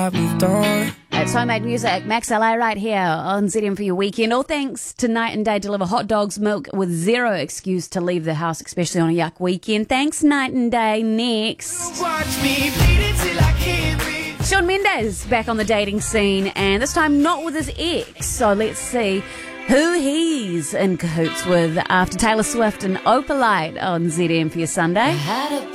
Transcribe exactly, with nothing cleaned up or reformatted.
I've moved on. It's Homemade Music, Max L A right here on Z M for your weekend. All thanks to Night and Day Deliver hot dogs, milk with zero excuse to leave the house, especially on a yuck weekend. Thanks, Night and Day. Next. Watch me bleed until I can't breathe. Shawn Mendes back on the dating scene, and this time not with his ex. So let's see who he's in cahoots with after Taylor Swift and Opalite on Z M for your Sunday.